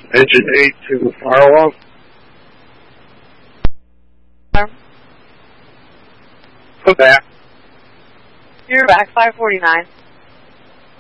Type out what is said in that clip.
Engine 8 to firewall. Come back. You're back, 549.